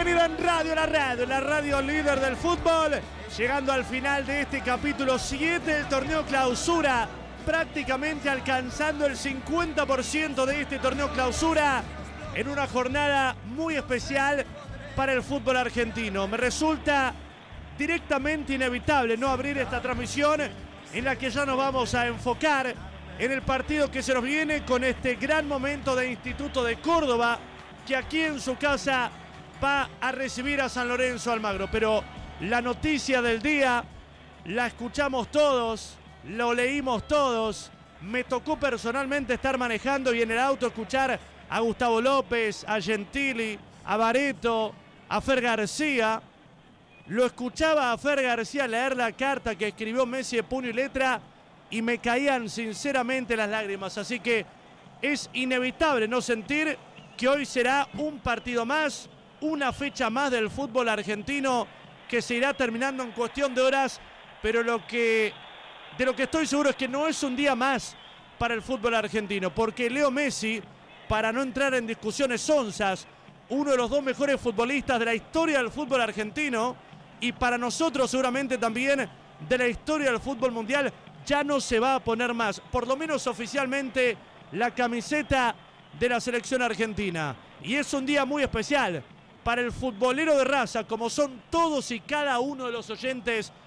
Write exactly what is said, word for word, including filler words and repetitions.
bienvenido en Radio La Red, la radio líder del fútbol. Llegando al final de este capítulo siete del torneo clausura, prácticamente alcanzando el cincuenta por ciento de este torneo clausura en una jornada muy especial para el fútbol argentino. Me resulta directamente inevitable no abrir esta transmisión en la que ya nos vamos a enfocar en el partido que se nos viene con este gran momento de Instituto de Córdoba, que aquí en su casa va a recibir a San Lorenzo Almagro. Pero la noticia del día la escuchamos todos, lo leímos todos. Me tocó personalmente estar manejando y en el auto escuchar a Gustavo López, a Gentili, a Bareto, a Fer García. Lo escuchaba a Fer García leer la carta que escribió Messi de puño y letra y me caían sinceramente las lágrimas. Así que es inevitable no sentir que hoy será un partido más, una fecha más del fútbol argentino que se irá terminando en cuestión de horas, pero lo que, de lo que estoy seguro es que no es un día más para el fútbol argentino, porque Leo Messi, para no entrar en discusiones onzas, uno de los dos mejores futbolistas de la historia del fútbol argentino y para nosotros seguramente también de la historia del fútbol mundial, ya no se va a poner más, por lo menos oficialmente, la camiseta de la selección argentina. Y es un día muy especial para el futbolero de raza, como son todos y cada uno de los oyentes